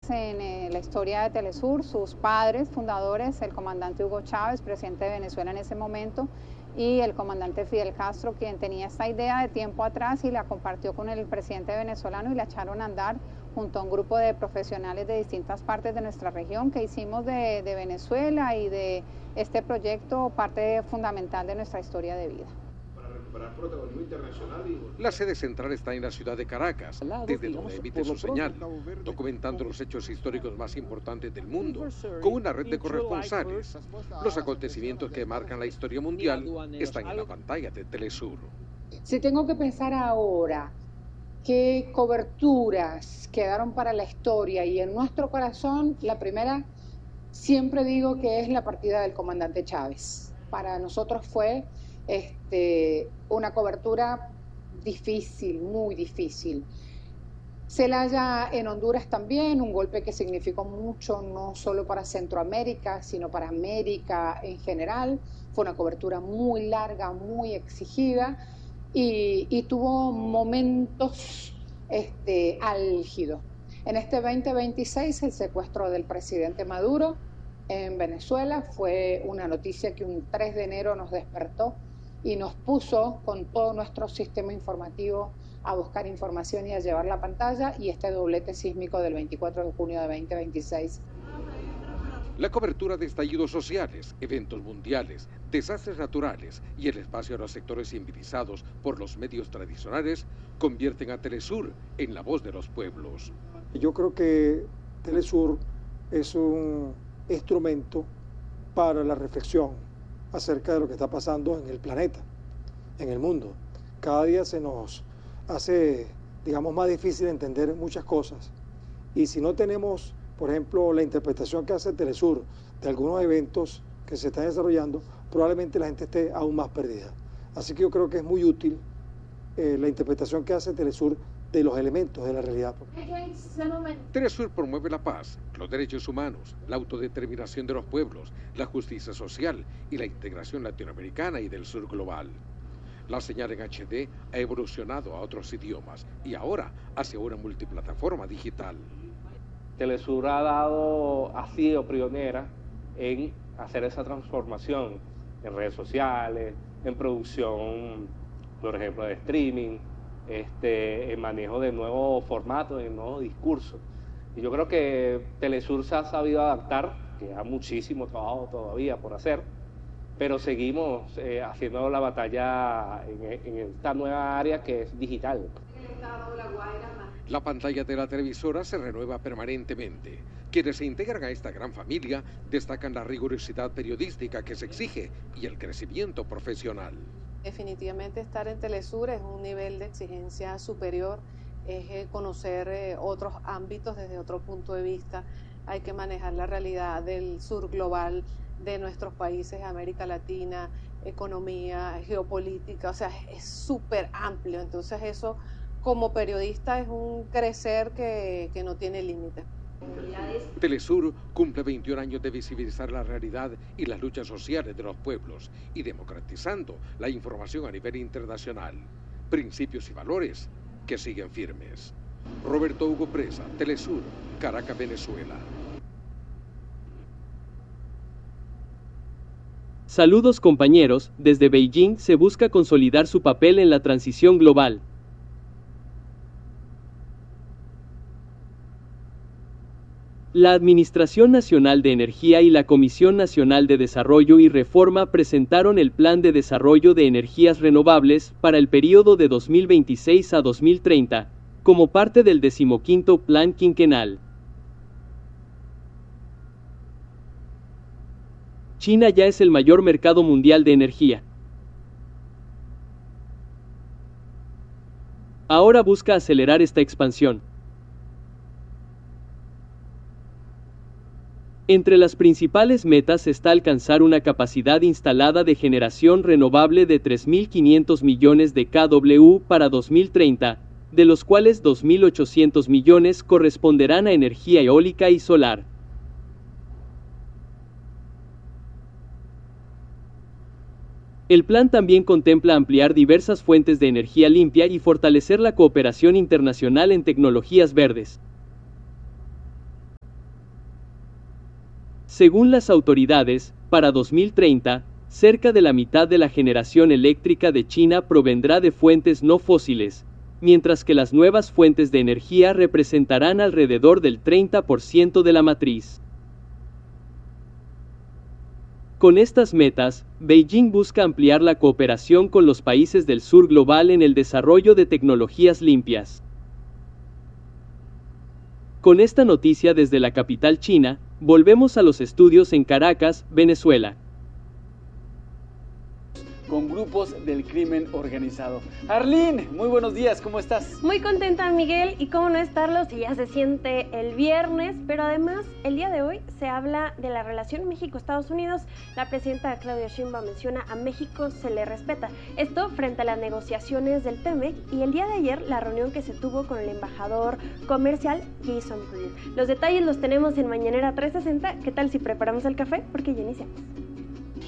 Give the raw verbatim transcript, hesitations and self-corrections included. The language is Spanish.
en eh, la historia de Telesur, sus padres fundadores, el comandante Hugo Chávez, presidente de Venezuela en ese momento, y el comandante Fidel Castro, quien tenía esta idea de tiempo atrás y la compartió con el presidente venezolano y la echaron a andar junto a un grupo de profesionales de distintas partes de nuestra región, que hicimos de, de Venezuela y de este proyecto parte fundamental de nuestra historia de vida. Protagonismo internacional y... La sede central está en la ciudad de Caracas, desde donde emite su señal, documentando los hechos históricos más importantes del mundo, con una red de corresponsales. Los acontecimientos que marcan la historia mundial están en la pantalla de Telesur. Si tengo que pensar ahora qué coberturas quedaron para la historia y en nuestro corazón, la primera, siempre digo que es la partida del comandante Chávez. Para nosotros fue Este, una cobertura difícil, muy difícil. Celaya en Honduras también, un golpe que significó mucho, no solo para Centroamérica, sino para América en general. Fue una cobertura muy larga, muy exigida y, y tuvo momentos este, álgidos. En este veinte veintiséis, el secuestro del presidente Maduro en Venezuela fue una noticia que un tres de enero nos despertó y nos puso con todo nuestro sistema informativo a buscar información y a llevar la pantalla, y este doblete sísmico del veinticuatro de junio de veinte veintiséis. La cobertura de estallidos sociales, eventos mundiales, desastres naturales y el espacio a los sectores civilizados por los medios tradicionales convierten a Telesur en la voz de los pueblos. Yo creo que Telesur es un instrumento para la reflexión acerca de lo que está pasando en el planeta, en el mundo. Cada día se nos hace, digamos, más difícil entender muchas cosas. Y si no tenemos, por ejemplo, la interpretación que hace Telesur de algunos eventos que se están desarrollando, probablemente la gente esté aún más perdida. Así que yo creo que es muy útil eh, la interpretación que hace Telesur de los elementos de la realidad. Telesur promueve la paz, los derechos humanos, la autodeterminación de los pueblos, la justicia social y la integración latinoamericana y del sur global. La señal en H D ha evolucionado a otros idiomas y ahora hacia una multiplataforma digital. Telesur ha dado, ha sido pionera en hacer esa transformación en redes sociales, en producción, por ejemplo, de streaming, Este, el manejo de nuevos formatos, de nuevos discursos. Y yo creo que Telesur se ha sabido adaptar, queda muchísimo trabajo todavía por hacer, pero seguimos eh, haciendo la batalla en, en esta nueva área que es digital. La pantalla de la televisora se renueva permanentemente. Quienes se integran a esta gran familia destacan la rigurosidad periodística que se exige y el crecimiento profesional. Definitivamente estar en Telesur es un nivel de exigencia superior, es conocer eh, otros ámbitos desde otro punto de vista. Hay que manejar la realidad del sur global, de nuestros países, América Latina, economía, geopolítica, o sea, es súper amplio. Entonces eso, como periodista, es un crecer que, que no tiene límites. Telesur cumple veintiún años de visibilizar la realidad y las luchas sociales de los pueblos y democratizando la información a nivel internacional. Principios y valores que siguen firmes. Roberto Hugo Presa, Telesur, Caracas, Venezuela. Saludos compañeros, desde Beijing se busca consolidar su papel en la transición global. La Administración Nacional de Energía y la Comisión Nacional de Desarrollo y Reforma presentaron el Plan de Desarrollo de Energías Renovables para el periodo de dos mil veintiséis a dos mil treinta, como parte del decimoquinto Plan Quinquenal. China ya es el mayor mercado mundial de energía. Ahora busca acelerar esta expansión. Entre las principales metas está alcanzar una capacidad instalada de generación renovable de tres mil quinientos millones de kilowatt para dos mil treinta, de los cuales dos mil ochocientos millones corresponderán a energía eólica y solar. El plan también contempla ampliar diversas fuentes de energía limpia y fortalecer la cooperación internacional en tecnologías verdes. Según las autoridades, para dos mil treinta, cerca de la mitad de la generación eléctrica de China provendrá de fuentes no fósiles, mientras que las nuevas fuentes de energía representarán alrededor del treinta por ciento de la matriz. Con estas metas, Beijing busca ampliar la cooperación con los países del sur global en el desarrollo de tecnologías limpias. Con esta noticia desde la capital china, volvemos a los estudios en Caracas, Venezuela. Con grupos del crimen organizado. Arlene, muy buenos días, ¿cómo estás? Muy contenta, Miguel, y cómo no estarlo si ya se siente el viernes, pero además el día de hoy se habla de la relación México-Estados Unidos. La presidenta Claudia Sheinbaum menciona a México se le respeta. Esto frente a las negociaciones del TEMEC y el día de ayer la reunión que se tuvo con el embajador comercial Jason Reed. Los detalles los tenemos en Mañanera trescientos sesenta. ¿Qué tal si preparamos el café? Porque ya iniciamos.